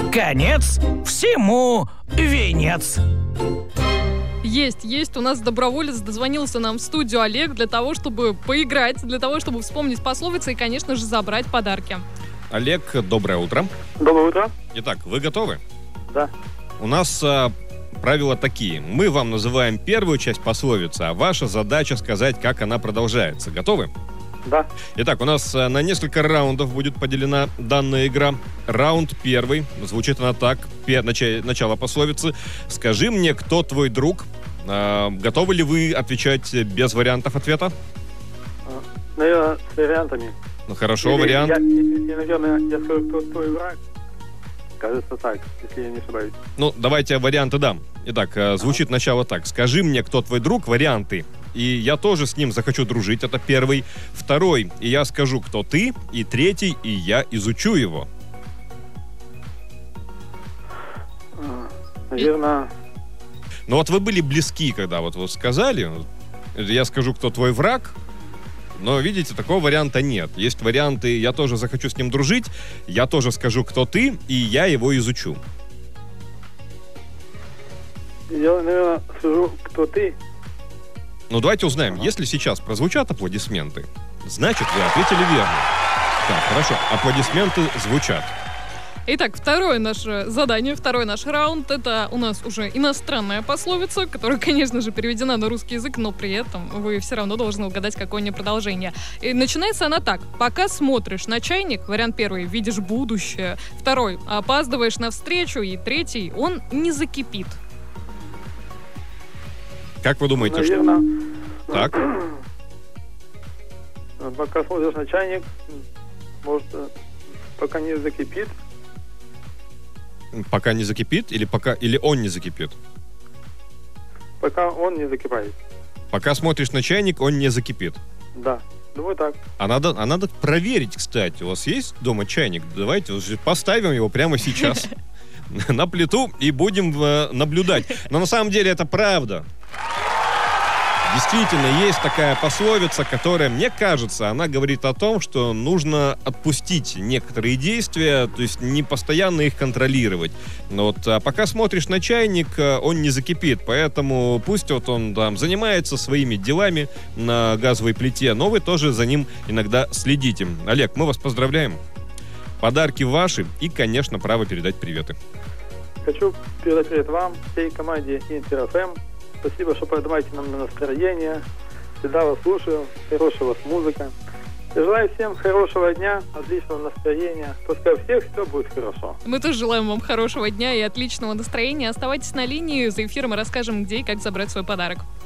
Конец всему венец. Есть. У нас доброволец дозвонился нам в студию Олег для того, чтобы поиграть, для того, чтобы вспомнить пословицы и, конечно же, забрать подарки. Олег, доброе утро. Доброе утро. Итак, вы готовы? Да. У нас правила такие. Мы вам называем первую часть пословицы, а ваша задача сказать, как она продолжается. Готовы? Да. Итак, у нас на несколько раундов будет поделена данная игра. Раунд первый. Звучит она так. Начало пословицы. Скажи мне, кто твой друг? Готовы ли вы отвечать без вариантов ответа? Наверное, с вариантами. Ну, хорошо, вариант. Наверное, я скажу, кто твой враг. Кажется так, если я не ошибаюсь. Ну, давайте варианты дам. Итак, звучит начало так. Скажи мне, кто твой друг? Варианты. И я тоже с ним захочу дружить. Это первый. Второй. И я скажу, кто ты. И третий. И я изучу его. Наверное... Ну, вот вы были близки, когда вот сказали. Я скажу, кто твой враг. Но, видите, такого варианта нет. Есть варианты, я тоже захочу с ним дружить, я тоже скажу, кто ты, и я его изучу. Я, наверное, скажу, кто ты. Ну, давайте узнаем. Если сейчас прозвучат аплодисменты, значит, вы ответили верно. Так, хорошо. Аплодисменты звучат. Итак, второе наше задание, второй наш раунд. Это у нас уже иностранная пословица, которая, конечно же, переведена на русский язык, но при этом вы все равно должны угадать, какое у нее продолжение. И начинается она так. Пока смотришь на чайник, вариант первый, видишь будущее. Второй, опаздываешь на встречу. И третий, он не закипит. Как вы думаете, наверное, что... Так. Пока смотришь на чайник, может, пока не закипит. Пока не закипит или он не закипит? Пока он не закипает. Пока смотришь на чайник, он не закипит. Да, думаю так. А надо проверить, кстати. У вас есть дома чайник? Давайте поставим его прямо сейчас на плиту и будем наблюдать. Но на самом деле это правда. Действительно, есть такая пословица, которая, мне кажется, она говорит о том, что нужно отпустить некоторые действия, то есть не постоянно их контролировать. Но вот пока смотришь на чайник, он не закипит, поэтому пусть вот он там занимается своими делами на газовой плите, но вы тоже за ним иногда следите. Олег, мы вас поздравляем. Подарки ваши и, конечно, право передать приветы. Хочу передать привет вам, всей команде Интер-ФМ. Спасибо, что поднимаете нам настроение. Всегда вас слушаю. Хорошая у вас музыка. Я желаю всем хорошего дня, отличного настроения. Пускай у всех все будет хорошо. Мы тоже желаем вам хорошего дня и отличного настроения. Оставайтесь на линии. За эфиром мы расскажем, где и как забрать свой подарок.